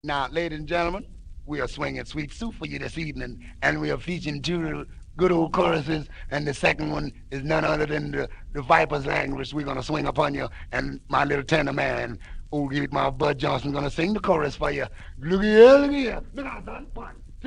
Now, ladies and gentlemen, we are swinging Sweet Soup for you this evening, and we are featuring two good old choruses, and the second one is none other than the Viper's language. We're going to swing upon you, and my little tenor man, old Eight Mile Bud Johnson, going to sing the chorus for you. Look here, look here. Look out, son. One,